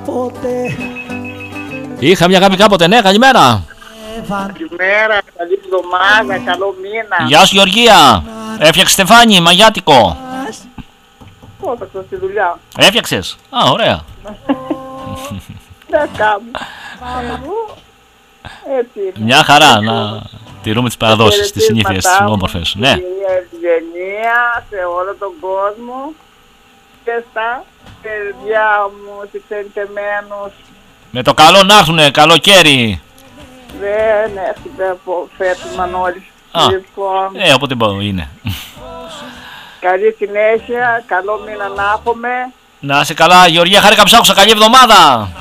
Είχα μια αγάπη κάποτε, ναι, καλημέρα. Καλημέρα, καλή εβδομάδα, καλό μήνα. Γεια σου Γεωργία. Έφτιαξε στεφάνι, μαγιάτικο. Πώς θα στη δουλειά. Έφτιαξες. Α, ωραία. Δεν κάνω. Έτσι είναι. Μια χαρά να τηρούμε τις παραδόσεις, τις συνήθειες, τις όμορφες. Ναι. Ευγενία σε όλο τον κόσμο και στα παιδιά μου, στους εξεντεμένους. Με το καλό να έρθουνε, καλοκαίρι. Δεν έρχεται από φέτος Μανώλης. Λοιπόν, Όποτε είναι. καλή συνέχεια, καλό μήνα να έχουμε. Να είσαι καλά Γεωργία, χάρηκα ψάχουσα, καλή εβδομάδα.